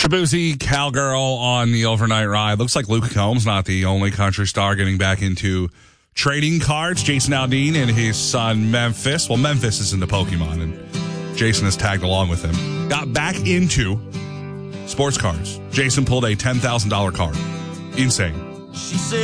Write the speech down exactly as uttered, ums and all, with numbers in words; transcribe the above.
Shabuzi, Cowgirl on the overnight ride. Looks like Luke Combs not the only country star getting back into trading cards. Jason Aldean and his son Memphis. Well, Memphis is into Pokemon, and Jason has tagged along with him. Got back into sports cards. Jason pulled a ten thousand dollars card. Insane. She said